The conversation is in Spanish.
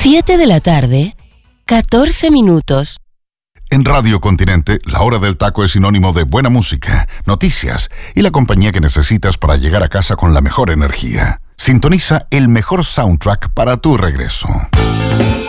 7 de la tarde, 14 minutos. En Radio Continente, la hora del taco es sinónimo de buena música, noticias y la compañía que necesitas para llegar a casa con la mejor energía. Sintoniza el mejor soundtrack para tu regreso.